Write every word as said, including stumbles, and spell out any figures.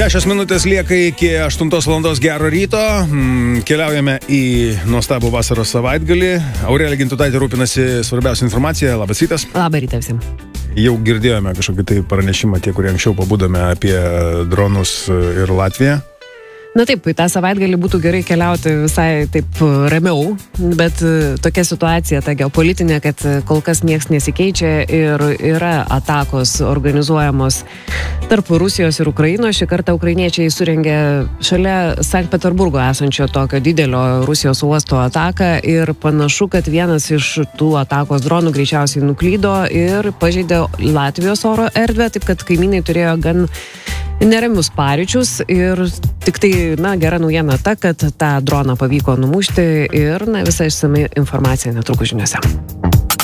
Šešios minutės lieka iki aštuntos valandos. Gero ryto. Keliaujame į nuostabų vasaros savaitgalį. Aurelija Gintutaitė rūpinasi svarbiausia informacija. Labas rytas. Labą rytą visiems. Jau girdėjome kažkokį tai pranešimą, tie, kurie anksčiau pabudome apie dronus ir Latviją. Na taip, į tą savaitgalį būtų gerai keliauti visai taip ramiau, bet tokia situacija, ta geopolitinė, kad kol kas nieks nesikeičia ir yra atakos organizuojamos tarp Rusijos ir Ukrainos. Šį kartą ukrainiečiai surengė šalia Sankt Peterburgo esančio tokio didelio Rusijos uosto ataką ir panašu, kad vienas iš tų atakos dronų greičiausiai nuklydo ir pažeidė Latvijos oro erdvę, taip kad kaimynai turėjo gan neramius paryčius ir tik tai, na, gera naujiena ta, kad tą droną pavyko numušti ir, na, visą išsami informacija netrukus žiniose.